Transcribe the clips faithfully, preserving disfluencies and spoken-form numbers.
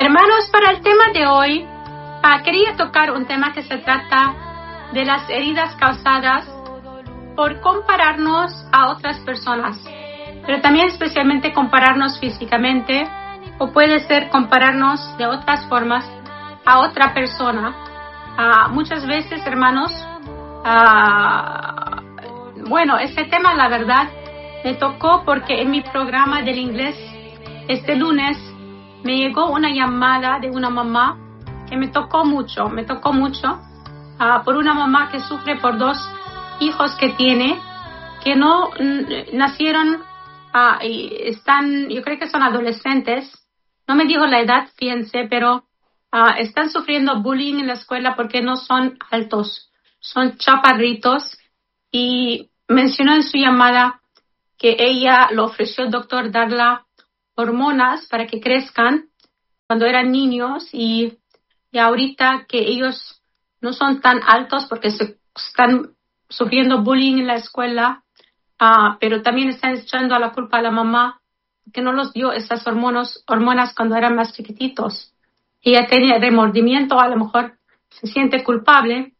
Hermanos, para el tema de hoy, uh, quería tocar un tema que se trata de las heridas causadas por compararnos a otras personas, pero también especialmente compararnos físicamente, o puede ser compararnos de otras formas a otra persona. Uh, muchas veces, hermanos, uh, bueno, este tema, la verdad, me tocó porque en mi programa del inglés este lunes me llegó una llamada de una mamá que me tocó mucho, me tocó mucho, uh, por una mamá que sufre por dos hijos que tiene, que no n- nacieron uh, y están, yo creo que son adolescentes, no me dijo la edad, fíjense, pero uh, están sufriendo bullying en la escuela porque no son altos, son chaparritos, y mencionó en su llamada que ella le ofreció al doctor darle hormonas para que crezcan cuando eran niños, y, y ahorita que ellos no son tan altos porque se están sufriendo bullying en la escuela, uh, pero también están echando a la culpa a la mamá que no los dio esas hormonas, hormonas cuando eran más chiquititos. Ella tenía remordimiento, a lo mejor se siente culpable,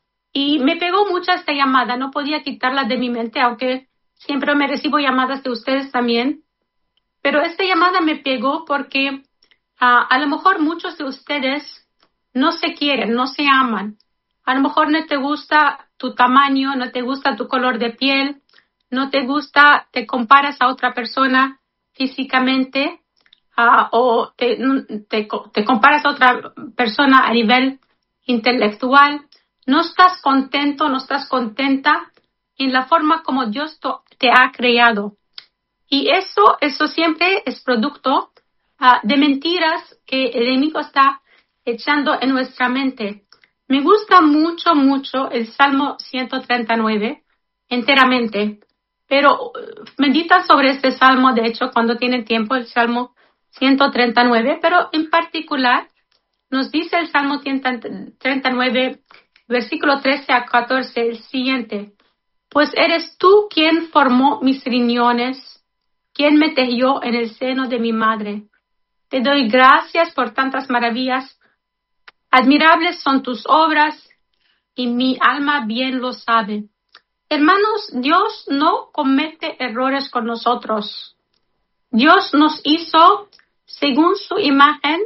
y me pegó mucho esta llamada, no podía quitarla de mi mente, aunque siempre me recibo llamadas de ustedes también. Pero esta llamada me pegó porque uh, a lo mejor muchos de ustedes no se quieren, no se aman. A lo mejor no te gusta tu tamaño, no te gusta tu color de piel, no te gusta, te comparas a otra persona físicamente, uh, o te, te, te comparas a otra persona a nivel intelectual. No estás contento, no estás contenta en la forma como Dios te ha creado. Y eso, eso siempre es producto uh, de mentiras que el enemigo está echando en nuestra mente. Me gusta mucho, mucho el Salmo ciento treinta y nueve enteramente, pero medita sobre este Salmo, de hecho, cuando tienen tiempo, el Salmo ciento treinta y nueve, pero en particular nos dice el Salmo ciento treinta y nueve, versículo trece a catorce, el siguiente: pues eres tú quien formó mis riñones, quien me tejió en el seno de mi madre. Te doy gracias por tantas maravillas. Admirables son tus obras, y mi alma bien lo sabe. Hermanos, Dios no comete errores con nosotros. Dios nos hizo según su imagen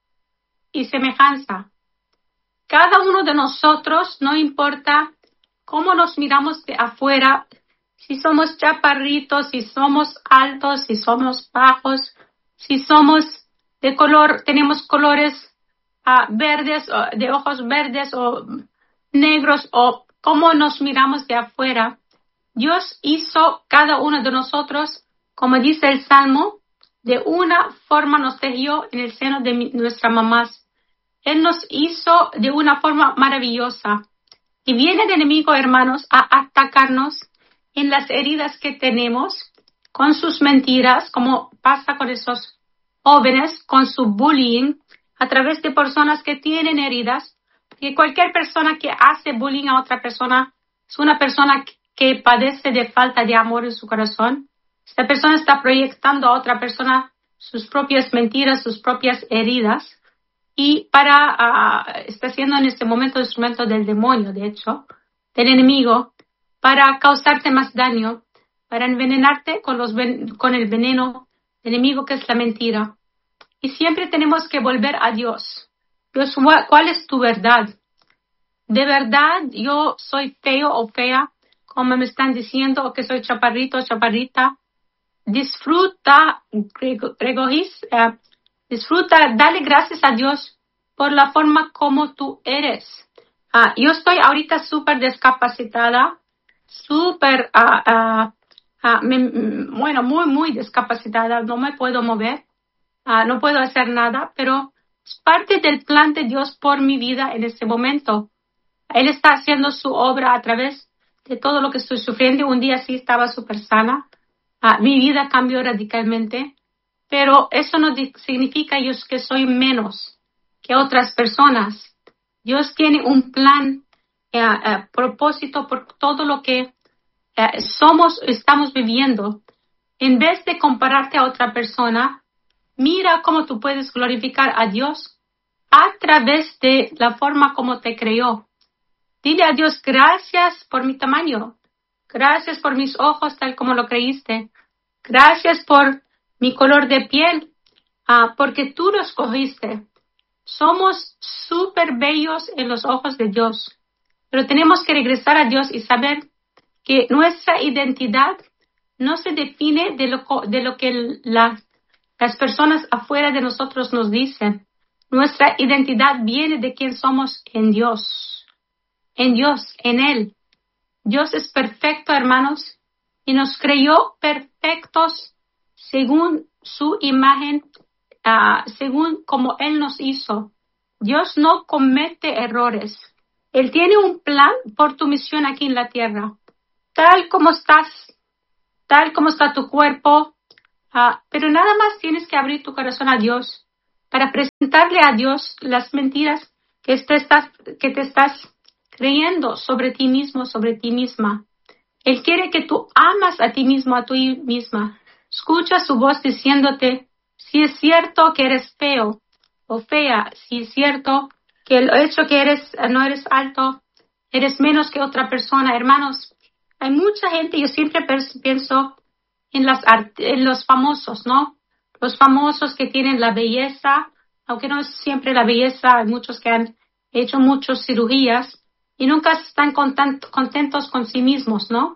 y semejanza. Cada uno de nosotros, no importa cómo nos miramos de afuera, si somos chaparritos, si somos altos, si somos bajos, si somos de color, tenemos colores uh, verdes, uh, de ojos verdes o negros, o cómo nos miramos de afuera, Dios hizo cada uno de nosotros, como dice el Salmo, de una forma nos tejió en el seno de mi, nuestra mamá. Él nos hizo de una forma maravillosa. Y viene el enemigo, hermanos, a atacarnos en las heridas que tenemos, con sus mentiras, como pasa con esos jóvenes, con su bullying, a través de personas que tienen heridas. Y cualquier persona que hace bullying a otra persona es una persona que padece de falta de amor en su corazón. Esta persona está proyectando a otra persona sus propias mentiras, sus propias heridas, y para uh, está siendo en este momento instrumento del demonio, de hecho, del enemigo, para causarte más daño, para envenenarte con, los ven- con el veneno del enemigo, que es la mentira. Y siempre tenemos que volver a Dios. Dios, ¿cuál es tu verdad? ¿De verdad yo soy feo o fea, como me están diciendo, o que soy chaparrito o chaparrita? Disfruta, regociz, uh, disfruta, dale gracias a Dios por la forma como tú eres. Uh, yo estoy ahorita súper discapacitada, súper, uh, uh, uh, me, bueno, muy, muy discapacitada, no me puedo mover, uh, no puedo hacer nada, pero es parte del plan de Dios por mi vida en este momento. Él está haciendo su obra a través de todo lo que estoy sufriendo. Un día sí estaba súper sana. Uh, mi vida cambió radicalmente, pero eso no di- significa yo que soy menos que otras personas. Dios tiene un plan, uh, uh, propósito por todo lo que uh, somos, estamos viviendo. En vez de compararte a otra persona, Mira cómo tú puedes glorificar a Dios a través de la forma como te creó. Dile a Dios, gracias por mi tamaño. Gracias por mis ojos tal como lo creíste. Gracias por mi color de piel, ah, porque tú lo escogiste. Somos súper bellos en los ojos de Dios. Pero tenemos que regresar a Dios y saber que nuestra identidad no se define de lo, de lo que la, las personas afuera de nosotros nos dicen. Nuestra identidad viene de quién somos en Dios. En Dios, en Él. Dios es perfecto, hermanos, y nos creó perfectos según su imagen, uh, según como Él nos hizo. Dios no comete errores. Él tiene un plan por tu misión aquí en la tierra. Tal como estás, tal como está tu cuerpo, uh, pero nada más tienes que abrir tu corazón a Dios para presentarle a Dios las mentiras que te estás, que te estás creyendo sobre ti mismo, sobre ti misma. Él quiere que tú amas a ti mismo, a ti misma. Escucha su voz diciéndote, si es cierto que eres feo o fea, si es cierto que el hecho que eres, no eres alto, eres menos que otra persona. Hermanos, hay mucha gente, yo siempre pienso en, las, en los famosos, ¿no? Los famosos que tienen la belleza, aunque no es siempre la belleza, hay muchos que han hecho muchas cirugías y nunca están content, contentos con sí mismos, ¿no?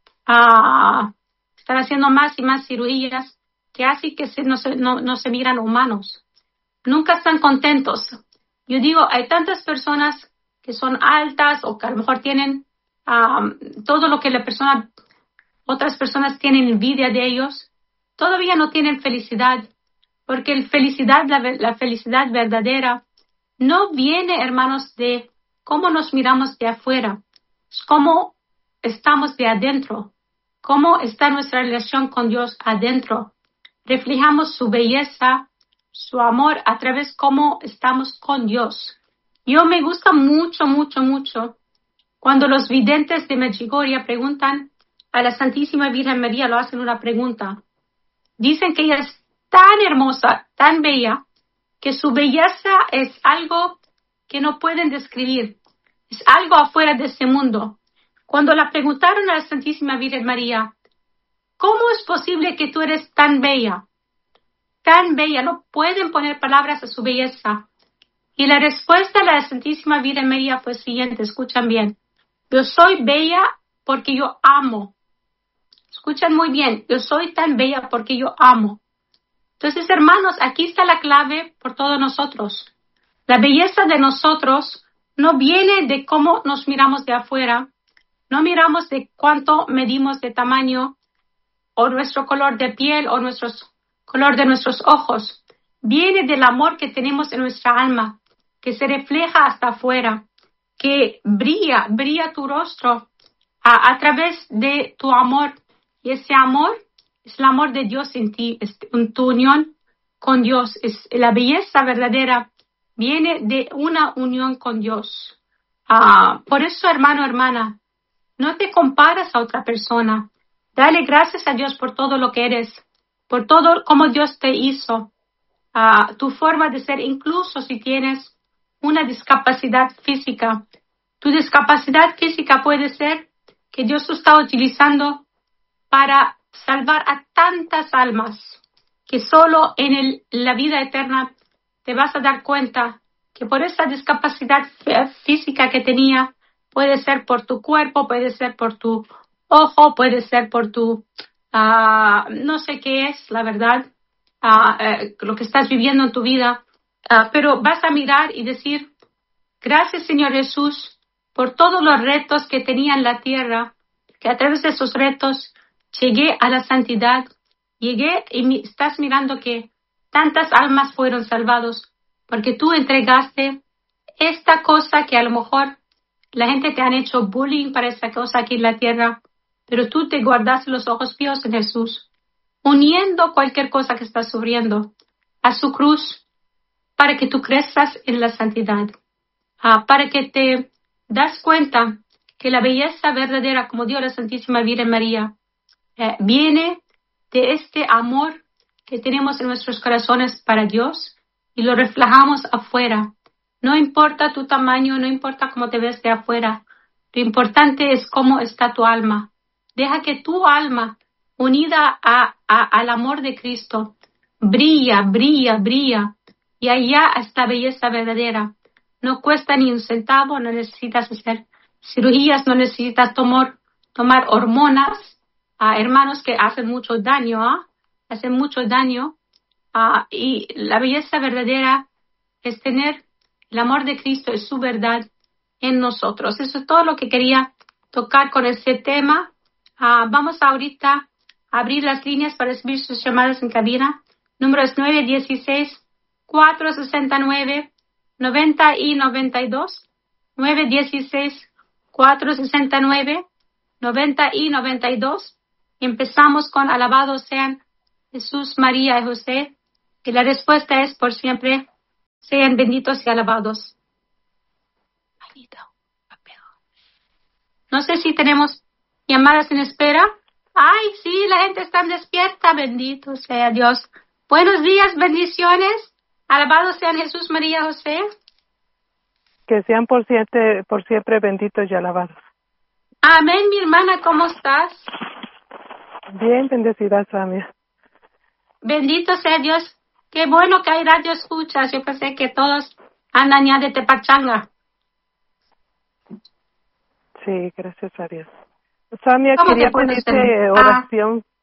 Ah, están haciendo más y más cirugías que hacen que se, no, se, no, no se miran humanos. Nunca están contentos. Yo digo, hay tantas personas que son altas o que a lo mejor tienen um, todo lo que la persona, otras personas tienen envidia de ellos, todavía no tienen felicidad, porque el felicidad, la, la felicidad verdadera no viene, hermanos, de cómo nos miramos de afuera, es cómo estamos de adentro, cómo está nuestra relación con Dios adentro. Reflejamos su belleza, su amor a través de cómo estamos con Dios. Yo me gusta mucho, mucho, mucho cuando los videntes de Medjugorje preguntan a la Santísima Virgen María, lo hacen una pregunta. Dicen que ella es tan hermosa, tan bella, que su belleza es algo que no pueden describir. Es algo afuera de este mundo. Cuando la preguntaron a la Santísima Virgen María, ¿cómo es posible que tú eres tan bella? Tan bella, no pueden poner palabras a su belleza. Y la respuesta de la Santísima Virgen María fue siguiente, escuchan bien. Yo soy bella porque yo amo. Escuchan muy bien, yo soy tan bella porque yo amo. Entonces, hermanos, aquí está la clave por todos nosotros. La belleza de nosotros no viene de cómo nos miramos de afuera, no miramos de cuánto medimos de tamaño, o nuestro color de piel, o nuestro color de nuestros ojos. Viene del amor que tenemos en nuestra alma, que se refleja hasta afuera, que brilla, brilla tu rostro a, a través de tu amor. Y ese amor es el amor de Dios en ti, es en tu unión con Dios. Es la belleza verdadera viene de una unión con Dios. Ah, por eso, hermano, hermana, no te comparas a otra persona. Dale gracias a Dios por todo lo que eres, por todo como Dios te hizo, ah, tu forma de ser, incluso si tienes una discapacidad física. Tu discapacidad física puede ser que Dios te está utilizando para salvar a tantas almas que solo en el, la vida eterna te vas a dar cuenta que por esa discapacidad física que tenía, puede ser por tu cuerpo, puede ser por tu ojo, puede ser por tu, uh, no sé qué es, la verdad, uh, uh, lo que estás viviendo en tu vida, uh, pero vas a mirar y decir, gracias Señor Jesús por todos los retos que tenía en la tierra, que a través de esos retos llegué a la santidad, llegué y mi, estás mirando que tantas almas fueron salvados porque tú entregaste esta cosa que a lo mejor la gente te han hecho bullying para esta cosa aquí en la tierra, pero tú te guardaste los ojos fijos en Jesús, uniendo cualquier cosa que estás sufriendo a su cruz para que tú crezcas en la santidad, uh, para que te das cuenta que la belleza verdadera, como dio la Santísima Virgen María, eh, viene de este amor que tenemos en nuestros corazones para Dios y lo reflejamos afuera. No importa tu tamaño, no importa cómo te ves de afuera. Lo importante es cómo está tu alma. Deja que tu alma, unida a, a, al amor de Cristo, brilla, brilla, brilla. Y allá está belleza verdadera. No cuesta ni un centavo, no necesitas hacer cirugías, no necesitas tomar, tomar hormonas, uh, hermanos que hacen mucho daño, ¿eh? hacen mucho daño. Uh, y la belleza verdadera es tener el amor de Cristo y su verdad en nosotros. Eso es todo lo que quería tocar con este tema. Uh, vamos ahorita a abrir las líneas para recibir sus llamadas en cabina. Número es nueve uno seis, cuatro seis nueve, nueve cero y noventa y dos. nueve uno seis, cuatro seis nueve, nueve cero y noventa y dos. Empezamos con alabados sean Jesús, María y José. Y la respuesta es por siempre, sean benditos y alabados. No sé si tenemos llamadas en espera. Ay, sí, la gente está despierta. Bendito sea Dios. Buenos días, bendiciones. Alabados sean Jesús, María, José. Que sean por siempre, por siempre benditos y alabados. Amén, mi hermana, ¿cómo estás? Bien, bendecida, Samia. Bendito sea Dios. Qué bueno que hay radio escuchas. Yo pensé que todos andan ya de tepachanga. Sí, gracias a Dios. Samia, quería pedirte oración. Ah.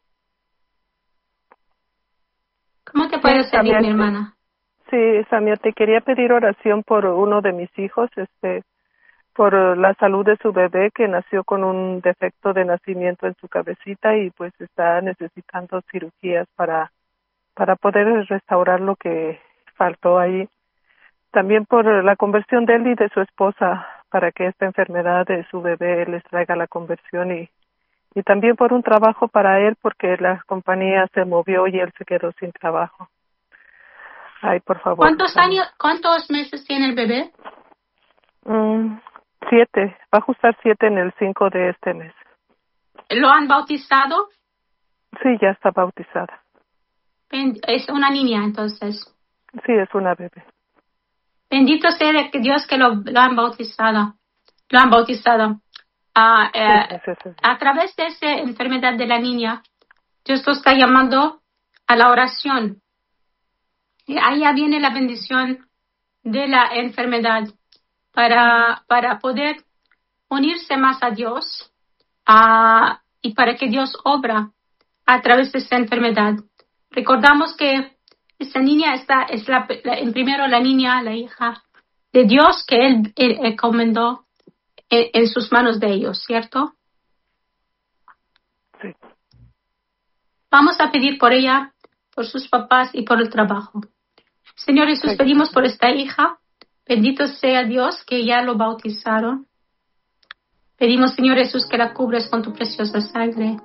¿Cómo te puedo sí, servir, Samia, mi hermana? Sí, Samia, te quería pedir oración por uno de mis hijos, este, por la salud de su bebé que nació con un defecto de nacimiento en su cabecita y pues está necesitando cirugías para para poder restaurar lo que faltó ahí. También por la conversión de él y de su esposa, para que esta enfermedad de su bebé les traiga la conversión y, y también por un trabajo para él, porque la compañía se movió y él se quedó sin trabajo. Ay, por favor. ¿Cuántos años, cuántos meses tiene el bebé? Mm, siete. Va a ajustar siete en el cinco de este mes. ¿Lo han bautizado? Sí, ya está bautizada. Es una niña, entonces. Sí, es una bebé. Bendito sea Dios que lo, lo han bautizado. Lo han bautizado. Uh, eh, sí, sí, sí. A través de esa enfermedad de la niña, Dios lo está llamando a la oración. Y allá viene la bendición de la enfermedad para, para poder unirse más a Dios uh, y para que Dios obra a través de esa enfermedad. Recordamos que esa niña está, es la, la, en primero la niña, la hija de Dios que Él, él, él encomendó en, en sus manos de ellos, ¿cierto? Sí. Vamos a pedir por ella, por sus papás y por el trabajo. Señor Jesús, sí. Pedimos por esta hija. Bendito sea Dios que ya lo bautizaron. Pedimos, Señor Jesús, que la cubres con tu preciosa sangre.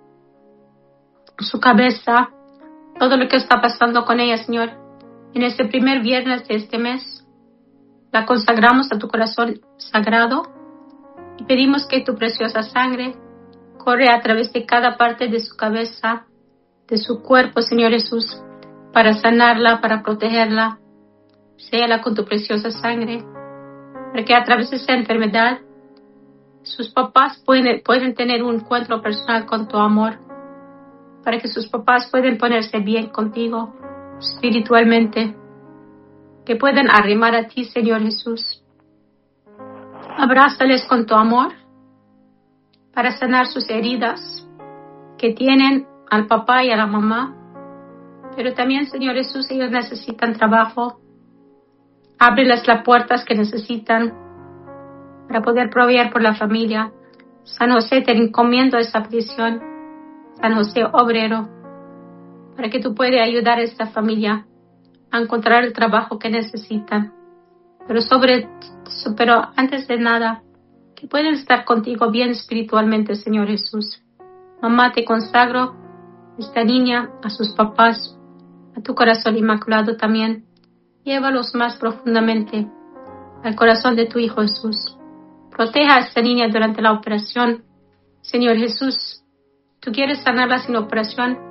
Su cabeza, todo lo que está pasando con ella, Señor, en este primer viernes de este mes, la consagramos a tu corazón sagrado y pedimos que tu preciosa sangre corre a través de cada parte de su cabeza, de su cuerpo, Señor Jesús, para sanarla, para protegerla. Séala con tu preciosa sangre, para que a través de esa enfermedad sus papás pueden, pueden tener un encuentro personal con tu amor, para que sus papás puedan ponerse bien contigo espiritualmente, que puedan arrimar a ti, Señor Jesús. Abrázales con tu amor para sanar sus heridas que tienen al papá y a la mamá, pero también, Señor Jesús, ellos necesitan trabajo. Ábreles las puertas que necesitan para poder proveer por la familia. San José, te encomiendo esa petición. San José obrero, para que tú puedas ayudar a esta familia a encontrar el trabajo que necesitan. Pero sobre, pero antes de nada, que puedan estar contigo bien espiritualmente, Señor Jesús. Mamá, te consagro a esta niña, a sus papás, a tu corazón inmaculado también. Llévalos más profundamente al corazón de tu Hijo Jesús. Proteja a esta niña durante la operación. Señor Jesús, tú quieres sanarla sin operación.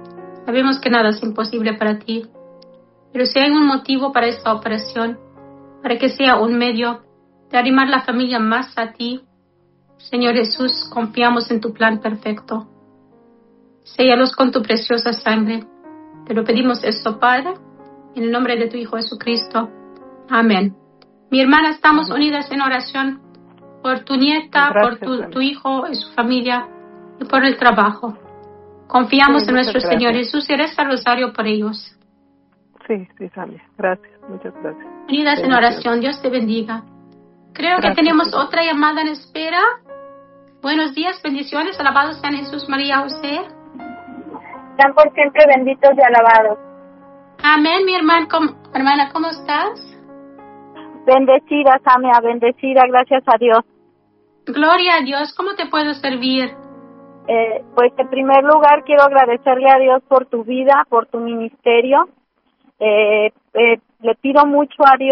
Sabemos que nada es imposible para ti, pero si hay un motivo para esta operación, para que sea un medio de animar la familia más a ti, Señor Jesús, confiamos en tu plan perfecto. Séllalos con tu preciosa sangre. Te lo pedimos esto, Padre, en el nombre de tu Hijo Jesucristo. Amén. Mi hermana, estamos Amén. unidas en oración por tu nieta, gracias, por tu, tu hijo y su familia y por el trabajo. Confiamos sí, en nuestro gracias. Señor Jesús y reza el rosario por ellos. Sí, sí, Samia. Gracias, muchas gracias. Unidas en oración, Dios te bendiga. Creo gracias, que tenemos sí. otra llamada en espera. Buenos días, bendiciones, alabados sean Jesús, María, José. Sean por siempre benditos y alabados. Amén, mi hermana, ¿cómo, hermana, ¿cómo estás? Bendecida, Samia, bendecida, gracias a Dios. Gloria a Dios, ¿cómo te puedo servir? Eh, pues en primer lugar quiero agradecerle a Dios por tu vida, por tu ministerio. Eh, eh, le pido mucho a Dios